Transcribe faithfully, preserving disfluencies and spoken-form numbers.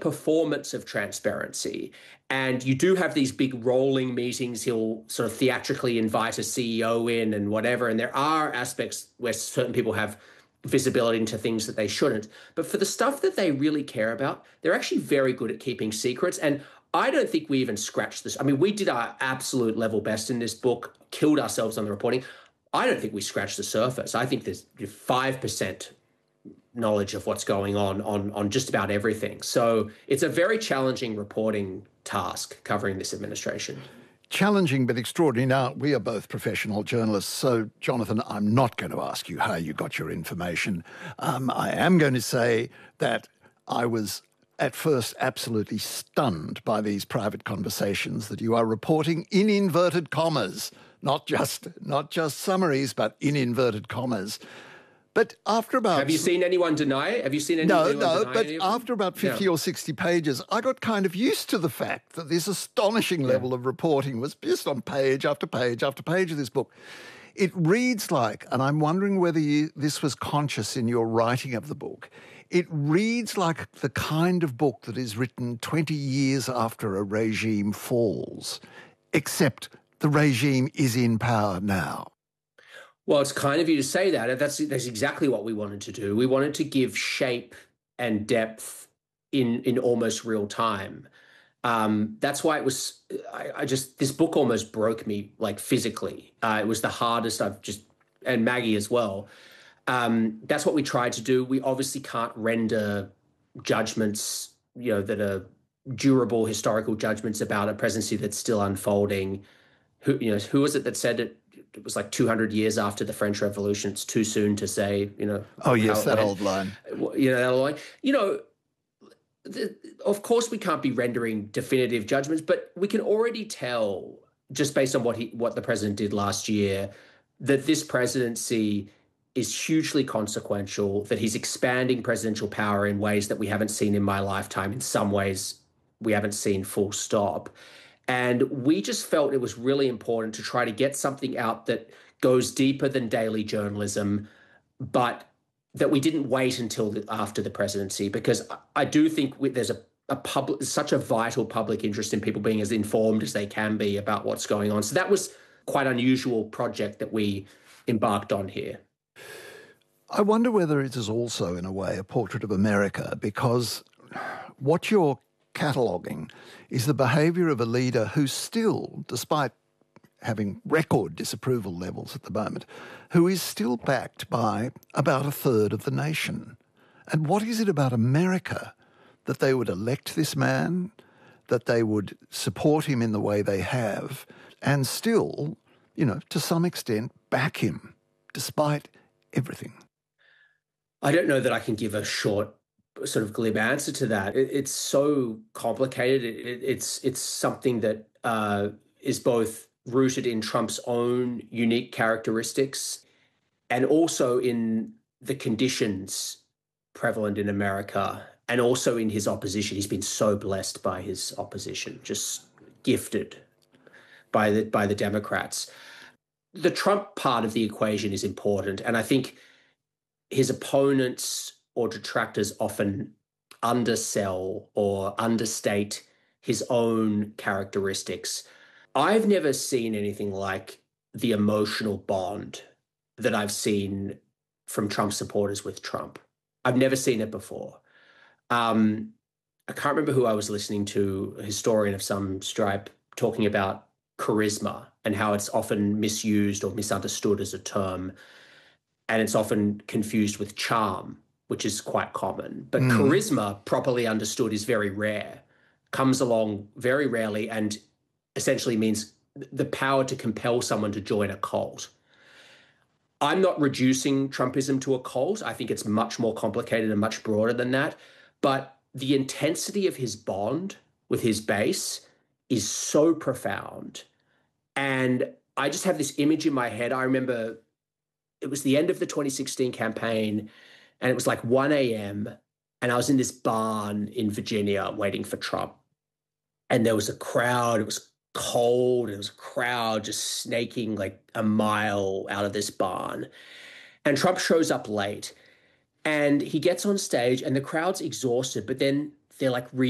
performance of transparency. And you do have these big rolling meetings. He'll sort of theatrically invite a C E O in and whatever. And there are aspects where certain people have visibility into things that they shouldn't. But for the stuff that they really care about, they're actually very good at keeping secrets. And I don't think we even scratched this. I mean, we did our absolute level best in this book, killed ourselves on the reporting. I don't think we scratched the surface. I think there's five percent knowledge of what's going on, on on just about everything. So it's a very challenging reporting task covering this administration. Challenging but extraordinary. Now, we are both professional journalists, so, Jonathan, I'm not going to ask you how you got your information. Um, I am going to say that I was at first absolutely stunned by these private conversations that you are reporting in inverted commas, not just not just summaries, but in inverted commas. But after about... Have you seen anyone deny it? Have you seen anyone No, no, deny but any of after about fifty yeah. or sixty pages, I got kind of used to the fact that this astonishing level yeah. of reporting was just on page after page after page of this book. It reads like, and I'm wondering whether you, this was conscious in your writing of the book, it reads like the kind of book that is written twenty years after a regime falls, except the regime is in power now. Well, it's kind of you to say that. That's that's exactly what we wanted to do. We wanted to give shape and depth in in almost real time. Um, that's why it was. I, I just this book almost broke me, like, physically. Uh, it was the hardest I've just, and Maggie as well. Um, that's what we tried to do. We obviously can't render judgments, you know, that are durable historical judgments about a presidency that's still unfolding. Who you know who was it that said it? It was like two hundred years after the French Revolution. It's too soon to say, you know. Oh, yes, that went. old line. You know, that old line. You know, the, of course we can't be rendering definitive judgments, but we can already tell, just based on what he, what the president did last year, that this presidency is hugely consequential, that he's expanding presidential power in ways that we haven't seen in my lifetime. In some ways, we haven't seen, full stop. And we just felt it was really important to try to get something out that goes deeper than daily journalism, but that we didn't wait until the, after the presidency, because I do think we, there's a, a public, such a vital public interest in people being as informed as they can be about what's going on. So that was quite an unusual project that we embarked on here. I wonder whether it is also, in a way, a portrait of America, because what you're cataloguing is the behaviour of a leader who still, despite having record disapproval levels at the moment, who is still backed by about a third of the nation. And what is it about America that they would elect this man, that they would support him in the way they have, and still, you know, to some extent, back him, despite everything? I don't know that I can give a short sort of glib answer to that. It, it's so complicated. It, it, it's it's something that uh, is both rooted in Trump's own unique characteristics and also in the conditions prevalent in America and also in his opposition. He's been so blessed by his opposition, just gifted by the by the Democrats. The Trump part of the equation is important, and I think his opponents or detractors often undersell or understate his own characteristics. I've never seen anything like the emotional bond that I've seen from Trump supporters with Trump. I've never seen it before. Um, I can't remember who I was listening to, a historian of some stripe, talking about charisma and how it's often misused or misunderstood as a term. And it's often confused with charm, which is quite common. But mm. charisma, properly understood, is very rare, comes along very rarely, and essentially means the power to compel someone to join a cult. I'm not reducing Trumpism to a cult. I think it's much more complicated and much broader than that. But the intensity of his bond with his base is so profound. And I just have this image in my head. I remember it was the end of the twenty sixteen campaign, and it was like one a.m., and I was in this barn in Virginia waiting for Trump. And there was a crowd. It was cold. There was a crowd just snaking like a mile out of this barn. And Trump shows up late, and he gets on stage, and the crowd's exhausted, but then they're like